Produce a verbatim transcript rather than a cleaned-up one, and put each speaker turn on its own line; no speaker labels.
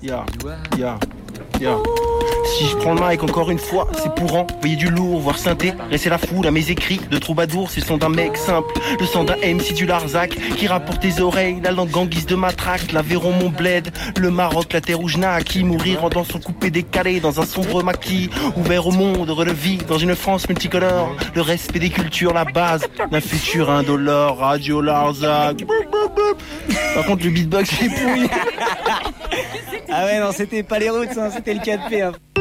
Ya, ya, ya. Si je prends le mic encore une fois, c'est pour envoyer du lourd, voire synthé, rester la foule à mes écrits de troubadour. C'est le son d'un mec simple, le son d'un M C du Larzac, qui rappe pour tes oreilles, la langue en guise de matraque. L'Aveyron, mon bled, le Maroc, la terre rouge qui mourir en dansant coupé décalé dans un sombre maquis, ouvert au monde, heureux de vie, dans une France multicolore. Le respect des cultures, la base d'un futur indolore. Radio Larzac. Par contre le beatbox il est pourri.
Ah ouais non, c'était pas les routes, hein, c'était le quatre P hein.